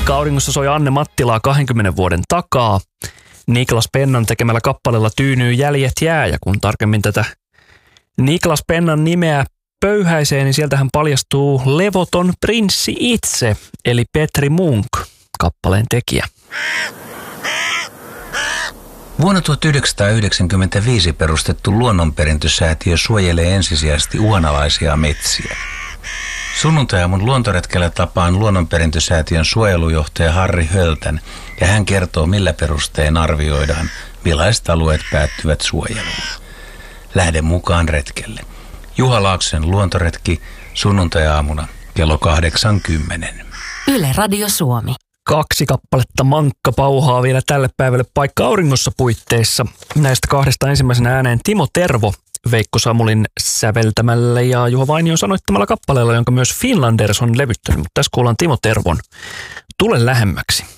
Paikka auringossa soi Anne Mattilaa 20 vuoden takaa. Niklas Pennan tekemällä kappaleella Tyynyy jäljet jää, ja kun tarkemmin tätä Niklas Pennan nimeä pöyhäisee, niin sieltähän paljastuu levoton prinssi itse, eli Petri Munk, kappaleen tekijä. Vuonna 1995 perustettu luonnonperintösäätiö suojelee ensisijaisesti uhanalaisia metsiä. Sunnuntai-aamun luontoretkellä tapaan luonnonperintösäätiön suojelujohtaja Harri Höltän, ja hän kertoo, millä perustein arvioidaan, millaiset alueet päättyvät suojeluun. Lähde mukaan retkelle. Juha Laakson luontoretki sunnuntai-aamuna kello 8:10. Yle Radio Suomi. 2 kappaletta Mankka pauhaa vielä tälle päivälle Paikka auringossa -puitteissa. Näistä 2 ensimmäisenä ääneen Timo Tervo Veikko Samulin säveltämällä ja Juha Vainion sanoittamalla kappaleella, jonka myös Finlanders on levyttänyt. Mutta tässä kuullaan Timo Tervon Tule lähemmäksi.